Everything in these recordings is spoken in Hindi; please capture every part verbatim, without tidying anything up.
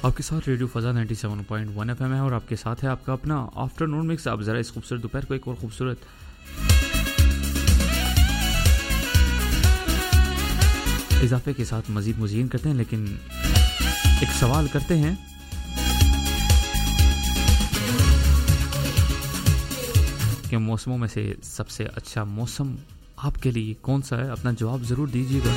आपके साथ रेडियो फजा सत्तानवे पॉइंट वन एफएम है और आपके साथ है आपका अपना आफ्टरनून मिक्स। आप ज़रा इस खूबसूरत दोपहर को एक और खूबसूरत इजाफे के साथ मज़ीद मुज़ीन करते हैं, लेकिन एक सवाल करते हैं कि मौसमों में से सबसे अच्छा मौसम आपके लिए कौन सा है? अपना जवाब ज़रूर दीजिएगा।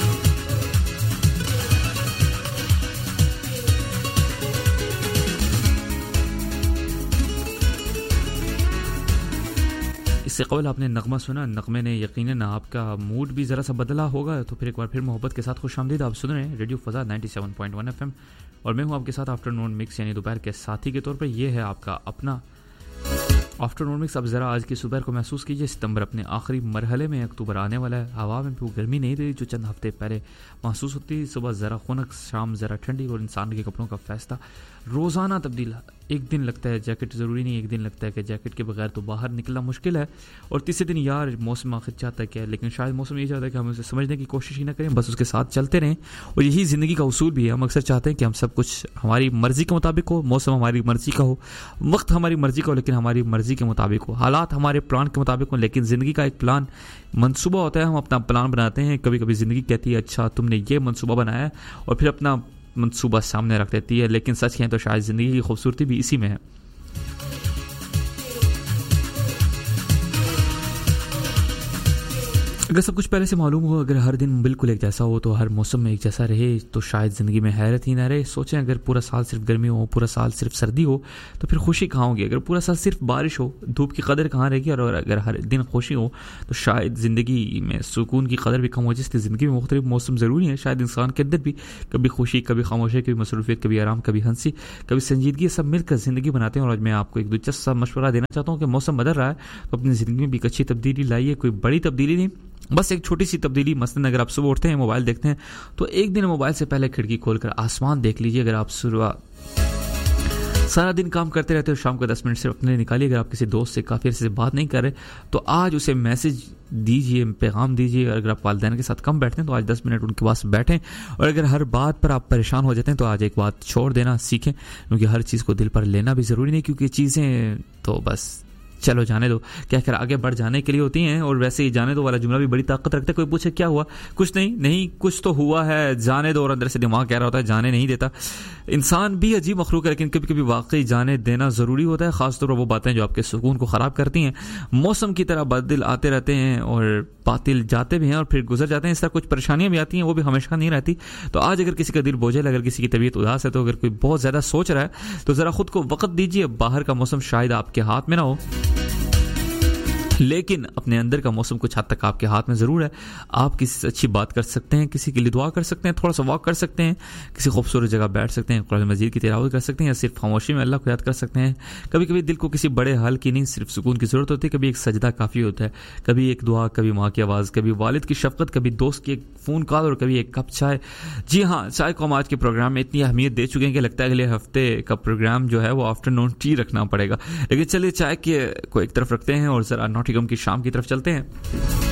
इससे कबल आपने नगमा सुना, नगमे ने यकीनन आपका मूड भी ज़रा सा बदला होगा। तो फिर एक बार फिर मोहब्बत के साथ खुशामदीद। आप सुन रहे हैं रेडियो फजा सत्तानवे पॉइंट वन एफएम और मैं हूं आपके साथ आफ्टरनून मिक्स यानी दोपहर के साथी के तौर पर। यह है आपका अपना आफ्टरनून मिक्स। अब ज़रा आज की सुबह को महसूस कीजिए। सितंबर अपने आखिरी मरहले में, अक्टूबर आने वाला है। हवा में भी वो गर्मी नहीं रही जो चंद हफ्ते पहले महसूस होती। सुबह ज़रा खुनक, शाम ज़रा ठंडी और इंसान के कपड़ों का फैसला रोज़ाना तब्दील। एक दिन लगता है जैकेट ज़रूरी नहीं, एक दिन लगता है कि जैकेट के बगैर तो बाहर निकलना मुश्किल है, और तीसरे दिन यार मौसम आखिर चाहता है क्या है। लेकिन शायद मौसम ये चाहता है कि हम उसे समझने की कोशिश ही ना करें, बस उसके साथ चलते रहें। और यही ज़िंदगी का उसूल भी है। हम अक्सर चाहते हैं कि हम सब कुछ हमारी मर्ज़ी के मुताबिक हो, मौसम हमारी मर्ज़ी का हो, वक्त हमारी मर्ज़ी का हो, लेकिन हमारी मर्ज़ी के मुताबिक हो, हालात हमारे प्लान के मुताबिक हो। लेकिन ज़िंदगी का एक प्लान मंसूबा होता है। हम अपना प्लान बनाते हैं। कभी कभी ज़िंदगी कहती है अच्छा तुमने ये मंसूबा बनाया है, और फिर अपना मंसूबा सामने रख देती है। लेकिन सच कहें तो शायद ज़िंदगी की खूबसूरती भी इसी में है। अगर सब कुछ पहले से मालूम हो, अगर हर दिन बिल्कुल एक जैसा हो, तो हर मौसम में एक जैसा रहे, तो शायद ज़िंदगी में हैरत ही ना रहे। सोचें अगर पूरा साल सिर्फ गर्मी हो, पूरा साल सिर्फ सर्दी हो, तो फिर खुशी कहाँ होगी? अगर पूरा साल सिर्फ बारिश हो, धूप की कदर कहाँ रहेगी? और अगर हर दिन खुशी हो, तो शायद ज़िंदगी में सुकून की कदर भी कम हो। जिससे ज़िंदगी में मुख्तलिफ मौसम ज़रूरी है। शायद इंसान के अंदर भी कभी खुशी, कभी खामोशी, कभी मसरूफियत, कभी आराम, कभी हंसी, कभी संजीदगी, सब मिलकर ज़िंदगी बनाते हैं। और आज मैं आपको एक दिलचस्प सा मशवरा देना चाहता हूँ कि मौसम बदल रहा है तो अपनी ज़िंदगी में भी एक अच्छी तब्दीली लाइए। कोई बड़ी तब्दीली नहीं, बस एक छोटी सी तब्दीली। मसलन अगर आप सुबह उठते हैं, मोबाइल देखते हैं, तो एक दिन मोबाइल से पहले खिड़की खोलकर आसमान देख लीजिए। अगर आप सुबह सारा दिन काम करते रहते हो, शाम को दस मिनट सिर्फ अपने लिए निकालिए। अगर आप किसी दोस्त से काफ़ी अर्से से बात नहीं कर रहे, तो आज उसे मैसेज दीजिए, पैगाम दीजिए। अगर आप वालिदैन के साथ कम बैठते हैं, तो आज दस मिनट उनके पास बैठें। और अगर हर बात पर आप परेशान हो जाते हैं, तो आज एक बात छोड़ देना सीखें, क्योंकि हर चीज़ को दिल पर लेना भी ज़रूरी नहीं, क्योंकि चीज़ें तो बस चलो जाने दो, क्या कर आगे बढ़ जाने के लिए होती हैं। और वैसे ही जाने दो वाला जुमला भी बड़ी ताकत रखता है। कोई पूछे क्या हुआ, कुछ नहीं, नहीं कुछ तो हुआ है, जाने दो। और अंदर से दिमाग कह रहा होता है जाने नहीं देता। इंसान भी अजीब मखलूक है, लेकिन कभी कभी वाकई जाने देना ज़रूरी होता है, खासतौर पर वो बातें जो आपके सुकून को ख़राब करती हैं। मौसम की तरह बादल आते रहते हैं और बातिल जाते भी हैं और फिर गुजर जाते हैं। इस तरह कुछ परेशानियां भी आती हैं, वो भी हमेशा नहीं रहती। तो आज अगर किसी का दिल बोझल, अगर किसी की तबीयत उदास है, तो अगर कोई बहुत ज़्यादा सोच रहा है, तो ज़रा खुद को वक्त दीजिए। बाहर का मौसम शायद आपके हाथ में ना हो, लेकिन अपने अंदर का मौसम कुछ हद तक आपके हाथ में ज़रूर है। आप किसी से अच्छी बात कर सकते हैं, किसी के लिए दुआ कर सकते हैं, थोड़ा सा वॉक कर सकते हैं, किसी खूबसूरत जगह बैठ सकते हैं, कुरान मजीद की तिलावत कर सकते हैं, या सिर्फ खामोशी में अल्लाह को याद कर सकते हैं। कभी कभी दिल को किसी बड़े हाल की नहीं, सिर्फ सुकून की ज़रूरत होती है। कभी एक सजदा काफ़ी होता है, कभी एक दुआ, कभी माँ की आवाज़, कभी वालिद की शफ़क़त, कभी दोस्त की एक फ़ोन कॉल, और कभी एक कप चाय। जी हाँ, चाय को हम आज के प्रोग्राम में इतनी अहमियत दे चुके हैं कि लगता है अगले हफ्ते का प्रोग्राम जो है वो आफ्टरनून टी रखना पड़ेगा। लेकिन चलिए चाय के को एक तरफ रखते हैं और ज़रा नॉटिंघम की शाम की तरफ चलते हैं।